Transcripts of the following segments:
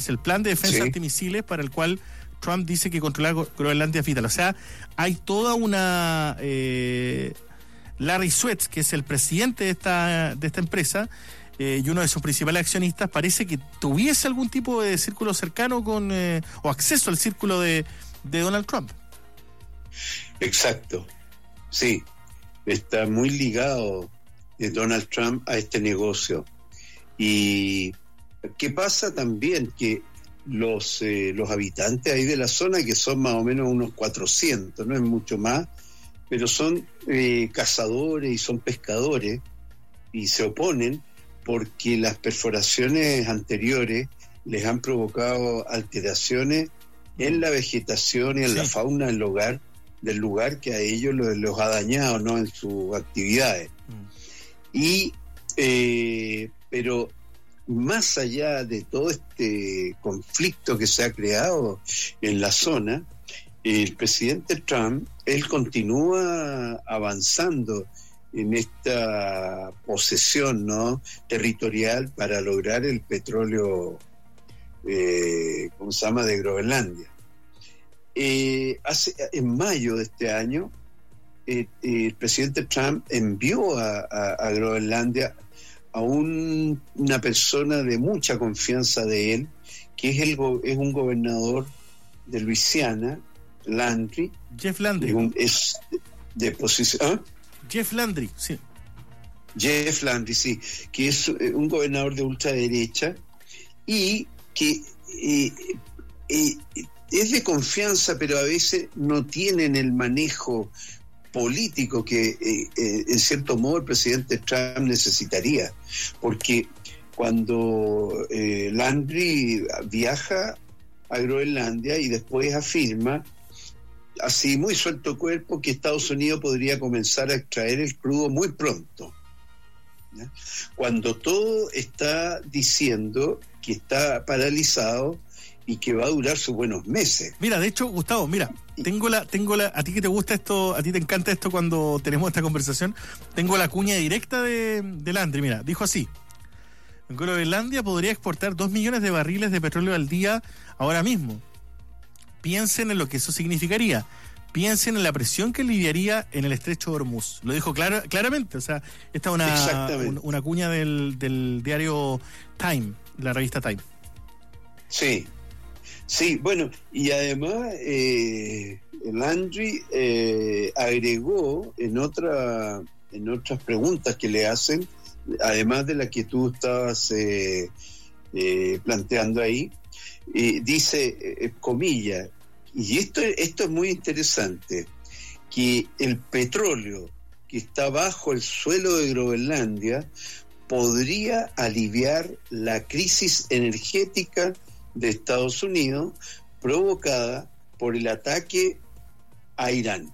es el plan de defensa antimisiles para el cual Trump dice que controlar Groenlandia es vital. O sea, hay toda una... Larry Suetz, que es el presidente de esta empresa, y uno de sus principales accionistas, parece que tuviese algún tipo de círculo cercano con o acceso al círculo de Donald Trump. Exacto, sí, está muy ligado Donald Trump a este negocio. Y ¿qué pasa también? Que los habitantes ahí de la zona, que son más o menos unos 400, no es mucho más, pero son cazadores y son pescadores, y se oponen porque las perforaciones anteriores les han provocado alteraciones en la vegetación y en la fauna del lugar que a ellos los ha dañado, ¿no?, en sus actividades. Y pero más allá de todo este conflicto que se ha creado en la zona, el presidente Trump, él continúa avanzando en esta posesión, ¿no?, territorial para lograr el petróleo, ¿cómo se llama?, de Groenlandia. En mayo de este año, el presidente Trump envió a Groenlandia a una persona de mucha confianza de él, que es un gobernador de Luisiana, Landry. Jeff Landry. Es de posición... Jeff Landry, sí. Jeff Landry, sí, que es un gobernador de ultraderecha y que es de confianza, pero a veces no tienen el manejo político que en cierto modo el presidente Trump necesitaría, porque cuando Landry viaja a Groenlandia y después afirma así muy suelto cuerpo que Estados Unidos podría comenzar a extraer el crudo muy pronto, ¿ya?, cuando todo está diciendo que está paralizado y que va a durar sus buenos meses. Mira, de hecho, Gustavo, tengo la, a ti que te gusta esto, a ti te encanta esto cuando tenemos esta conversación, tengo la cuña directa de Landry. Mira, dijo así: Groenlandia podría exportar 2 millones de barriles de petróleo al día ahora mismo. Piensen en lo que eso significaría. Piensen en la presión que aliviaría en el estrecho de Hormuz. Lo dijo claramente. O sea, esta es una cuña del diario Time, la revista Time. Sí, bueno, y además Landry agregó en otras preguntas que le hacen, además de la que tú estabas planteando ahí, dice, comillas, y esto es muy interesante, que el petróleo que está bajo el suelo de Groenlandia podría aliviar la crisis energética de Estados Unidos provocada por el ataque a Irán.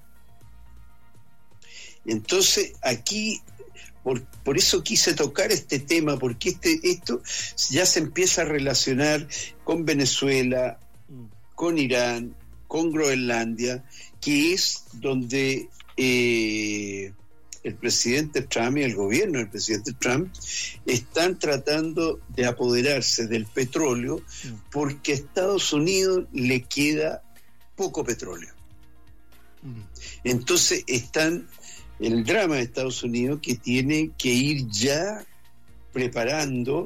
Entonces aquí por eso quise tocar este tema, porque esto ya se empieza a relacionar con Venezuela, con Irán, con Groenlandia, que es donde el presidente Trump y el gobierno del presidente Trump están tratando de apoderarse del petróleo, porque a Estados Unidos le queda poco petróleo. Entonces el drama de Estados Unidos, que tiene que ir ya preparando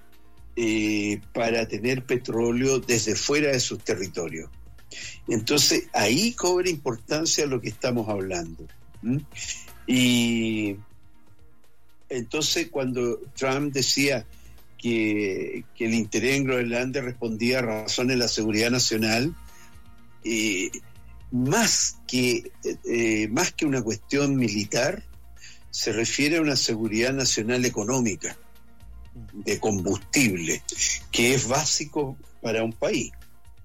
para tener petróleo desde fuera de sus territorios. Entonces ahí cobra importancia lo que estamos hablando. Y entonces cuando Trump decía que el interés en Groenlandia respondía a razones de la seguridad nacional, más que una cuestión militar, se refiere a una seguridad nacional económica, de combustible, que es básico para un país.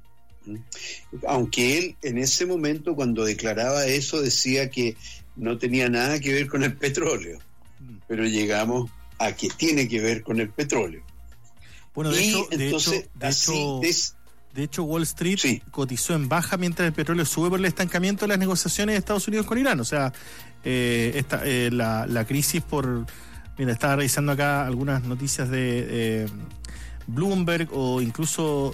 Aunque él en ese momento, cuando declaraba eso, decía que no tenía nada que ver con el petróleo, pero llegamos a que tiene que ver con el petróleo. Bueno, de hecho Wall Street cotizó en baja mientras el petróleo sube por el estancamiento de las negociaciones de Estados Unidos con Irán. O sea, la crisis Mira, estaba revisando acá algunas noticias de Bloomberg o incluso